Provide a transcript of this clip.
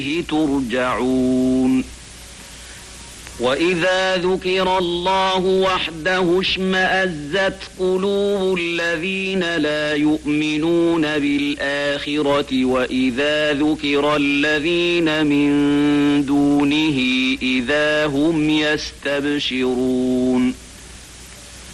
ترجعون وإذا ذكر الله وحده اشمأزت قلوب الذين لا يؤمنون بالآخرة وإذا ذكر الذين من دونه إذا هم يستبشرون